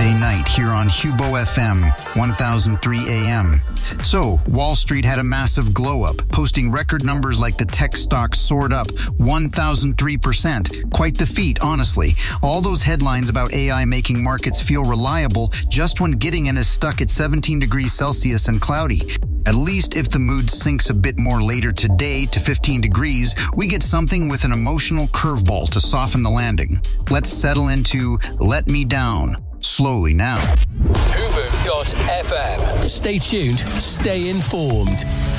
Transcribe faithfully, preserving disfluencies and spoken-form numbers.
Thursday night here on Hubo F M, one thousand three A M. So, Wall Street had a massive glow-up, posting record numbers like the tech stock soared up one thousand three percent. Quite the feat, honestly. All those headlines about A I making markets feel reliable just when Gittingen is stuck at seventeen degrees Celsius and cloudy. At least if the mood sinks a bit more later today to fifteen degrees, we get something with an emotional curveball to soften the landing. Let's settle into Let Me Down slowly now. Hubo dot F M. Stay tuned, stay informed.